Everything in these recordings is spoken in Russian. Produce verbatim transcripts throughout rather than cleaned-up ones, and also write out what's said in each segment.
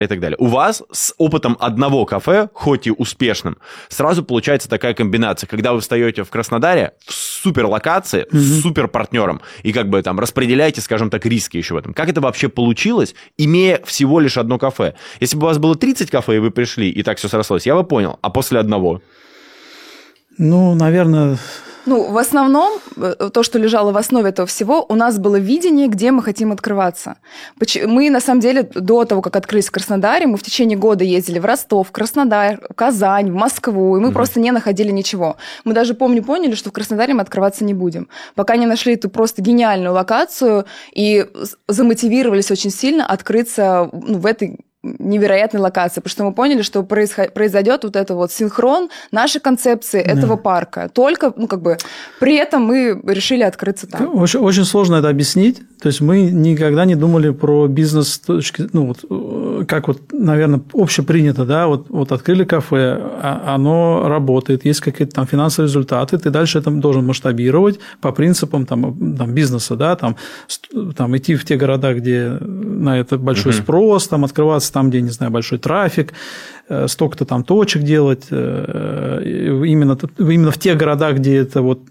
и так далее. У вас с опытом одного кафе, хоть и успешным, сразу получается такая комбинация, когда вы встаете в Краснодаре в супер локации, mm-hmm. с супер партнером, и как бы там распределяете, скажем так, риски еще в этом. Как это вообще получилось, имея всего лишь одно кафе? Если бы у вас было тридцать кафе, и вы пришли, и так все срослось, я бы понял. А после одного? Ну, наверное... Ну, в основном, то, что лежало в основе этого всего, у нас было видение, где мы хотим открываться. Мы, на самом деле, до того, как открылись в Краснодаре, мы в течение года ездили в Ростов, в Краснодар, в Казань, в Москву, и мы mm-hmm. просто не находили ничего. Мы даже, помню, поняли, что в Краснодаре мы открываться не будем. Пока не нашли эту просто гениальную локацию и замотивировались очень сильно открыться ну, в этой невероятной локации, потому что мы поняли, что произойдет вот это вот синхрон нашей концепции да. этого парка. Только, ну, как бы, при этом мы решили открыться там. Очень, очень сложно это объяснить. То есть мы никогда не думали про бизнес с точки, ну, вот, как вот, наверное, общепринято, да, вот, вот открыли кафе, оно работает, есть какие-то там финансовые результаты, ты дальше это должен масштабировать по принципам там, там, бизнеса, да, там, там идти в те города, где на это большой uh-huh. спрос, там открываться там, где, не знаю, большой трафик, столько-то там точек делать, именно, именно в тех городах, где это вот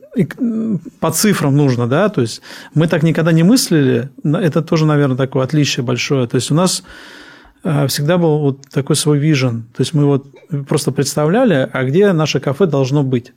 по цифрам нужно, да, то есть мы так никогда не мыслили, это тоже, наверное, такое отличие большое, то есть у нас всегда был вот такой свой вижен, то есть мы вот просто представляли, а где наше кафе должно быть,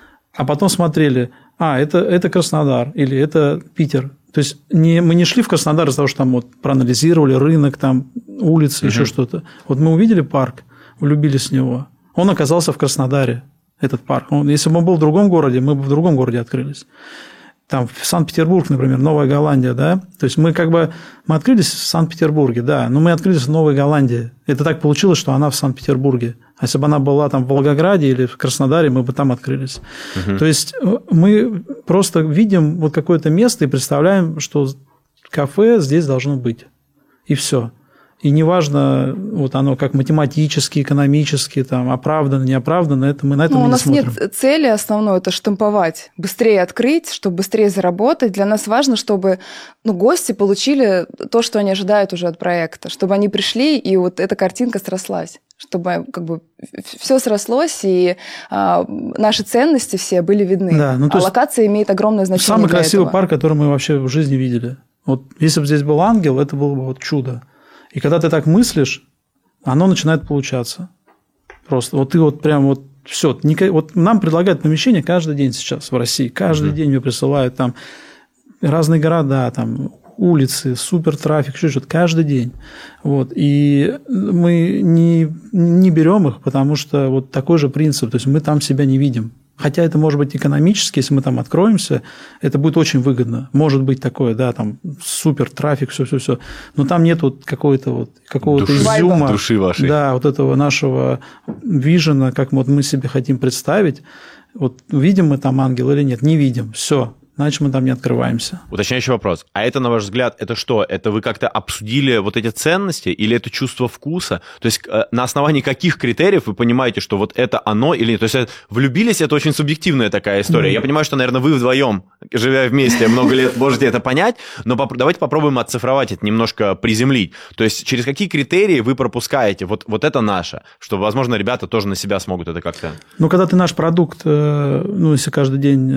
а потом смотрели, а, это, это Краснодар или это Питер. То есть не, мы не шли в Краснодар из-за того, что там вот проанализировали рынок, там улицы, uh-huh. еще что-то. Вот мы увидели парк, влюбились в него. Он оказался в Краснодаре, этот парк. Он, если бы он был в другом городе, мы бы в другом городе открылись. Там в Санкт-Петербург, например, Новая Голландия, да. То есть мы как бы мы открылись в Санкт-Петербурге, да, но мы открылись в Новой Голландии. Это так получилось, что она в Санкт-Петербурге. А если бы она была там в Волгограде или в Краснодаре, мы бы там открылись. Uh-huh. То есть мы просто видим вот какое-то место и представляем, что кафе здесь должно быть. И все. И неважно, вот оно как математически, экономически, там, оправдано, неоправдано, это мы на это ну, мы у не нас смотрим. Нет цели основной, это штамповать, быстрее открыть, чтобы быстрее заработать. Для нас важно, чтобы ну, гости получили то, что они ожидают уже от проекта, чтобы они пришли, и вот эта картинка срослась, чтобы как бы все срослось, и а, наши ценности все были видны. Да, ну, а локация имеет огромное значение. Самый для красивый этого. парк, который мы вообще в жизни видели. Вот если бы здесь был ангел, это было бы вот чудо. И когда ты так мыслишь, оно начинает получаться. Просто вот ты вот прям вот все. Вот нам предлагают помещение каждый день сейчас в России. Каждый mm-hmm. день мне присылают там разные города, там улицы, супер трафик, еще что-то. Каждый день. Вот. И мы не, не берем их, потому что вот такой же принцип. То есть мы там себя не видим. Хотя это может быть экономически, если мы там откроемся, это будет очень выгодно. Может быть такое, да, там супер трафик, все-все-все. Но там нет вот какого-то вот, какого-то души, изюма. Души вашей. Да, вот этого нашего вижена, как вот мы себе хотим представить. Вот видим мы там ангел или нет? Не видим. Все. Значит, мы там не открываемся. Уточняющий вопрос. А это, на ваш взгляд, это что? Это вы как-то обсудили вот эти ценности или это чувство вкуса? То есть на основании каких критериев вы понимаете, что вот это оно или нет? То есть влюбились, это очень субъективная такая история. Mm-hmm. Я понимаю, что, наверное, вы вдвоем, живя вместе много лет, можете это понять, но поп- давайте попробуем оцифровать это, немножко приземлить. То есть через какие критерии вы пропускаете вот, вот это наше, что, возможно, ребята тоже на себя смогут это как-то... Ну, когда ты наш продукт, ну, если каждый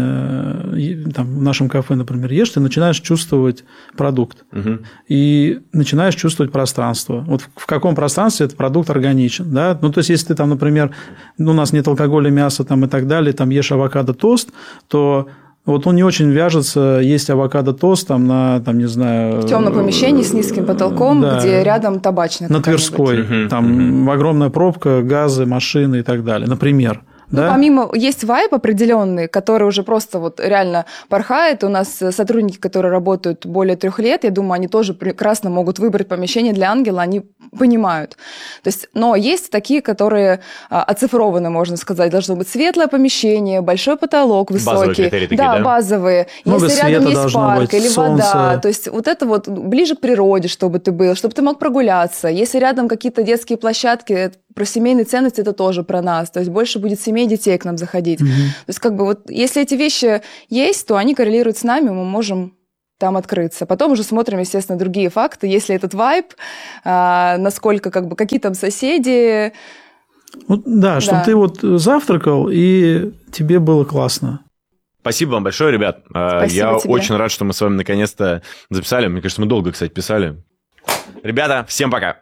день там, в нашем кафе, например, ешь, ты начинаешь чувствовать продукт. Угу. И начинаешь чувствовать пространство. Вот в каком пространстве этот продукт органичен. Да? Ну, то есть, если ты там, например, ну, у нас нет алкоголя, мяса там, и так далее, там ешь авокадо-тост, то вот он не очень вяжется есть авокадо-тост там, на, там, не знаю... В темном помещении с низким потолком, да, где рядом табачная. На Тверской. Угу. Там угу. огромная пробка, газы, машины и так далее. Например. Ну, да? Помимо, есть вайб определенный, который уже просто вот реально порхает. У нас сотрудники, которые работают более трех лет, я думаю, они тоже прекрасно могут выбрать помещение для ангела, они понимают. То есть, но есть такие, которые а, оцифрованы, можно сказать. Должно быть светлое помещение, большой потолок высокий. Такие, да, да, базовые. Много если рядом есть парк быть, или солнце. Вода, то есть вот это вот ближе к природе, чтобы ты был, чтобы ты мог прогуляться. Если рядом какие-то детские площадки, про семейные ценности это тоже про нас. То есть больше будет семей, детей к нам заходить. Mm-hmm. То есть как бы вот если эти вещи есть, то они коррелируют с нами, мы можем там открыться. Потом уже смотрим, естественно, другие факты, если этот вайб, а, насколько, как бы, какие там соседи. Ну, да, чтобы да. ты вот завтракал, и тебе было классно. Спасибо вам большое, ребят. Спасибо Я тебе. очень рад, что мы с вами наконец-то записали. Мне кажется, мы долго, кстати, писали. Ребята, всем пока.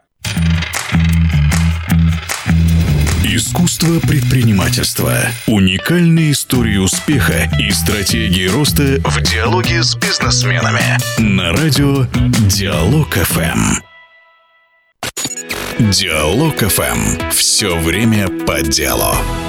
Искусство предпринимательства. Уникальные истории успеха и стратегии роста в диалоге с бизнесменами. На радио Диалог эф эм. Диалог эф эм. Все время по делу.